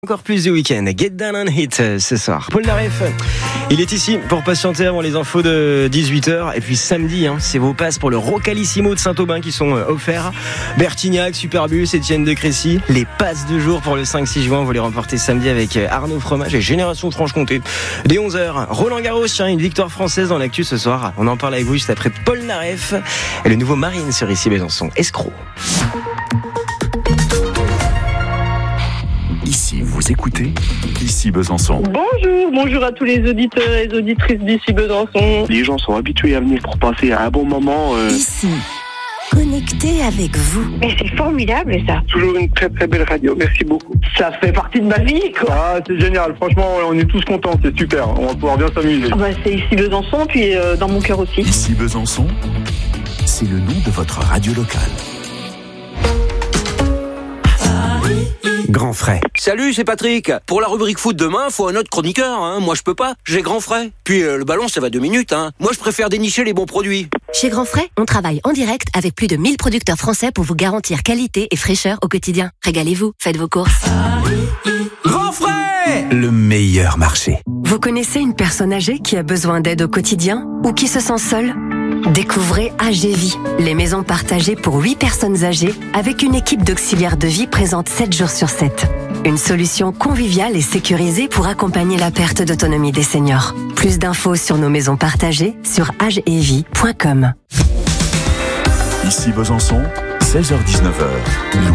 Encore plus de week-end, Get Down and Hit ce soir. Paul Naref, il est ici pour patienter avant les infos de 18h. Et puis samedi, c'est vos passes pour le Rocalissimo de Saint-Aubin qui sont offerts. Bertignac, Superbus, Étienne de Crécy. Les passes de jour pour le 5-6 juin, vous les remportez samedi avec Arnaud Fromage et Génération Franche-Comté. Dès 11h, Roland Garros, une victoire française dans l'actu ce soir. On en parle avec vous juste après Paul Naref et le nouveau Marine sur Ici Besançon, Escroc. Ici, vous écoutez Ici Besançon. Bonjour à tous les auditeurs et les auditrices d'Ici Besançon. Les gens sont habitués à venir pour passer un bon moment. Ici, connecté avec vous. Mais c'est formidable ça. Toujours une très très belle radio, merci beaucoup. Ça fait partie de ma vie quoi. Ah, c'est génial, franchement on est tous contents, c'est super, on va pouvoir bien s'amuser. C'est Ici Besançon, puis dans mon cœur aussi. Ici Besançon, c'est le nom de votre radio locale. Grand frais. Salut, c'est Patrick. Pour la rubrique foot demain, faut un autre chroniqueur. Moi, je peux pas. J'ai Grand Frais. Puis le ballon, ça va 2 minutes. Moi, je préfère dénicher les bons produits. Chez Grand Frais, on travaille en direct avec plus de 1000 producteurs français pour vous garantir qualité et fraîcheur au quotidien. Régalez-vous, faites vos courses. Grand Frais! Le meilleur marché. Vous connaissez une personne âgée qui a besoin d'aide au quotidien ou qui se sent seule ? Découvrez AGVie, les maisons partagées pour 8 personnes âgées avec une équipe d'auxiliaires de vie présente 7 jours sur 7. Une solution conviviale et sécurisée pour accompagner la perte d'autonomie des seniors. Plus d'infos sur nos maisons partagées sur agevie.com. Ici Besançon, 16h-19h.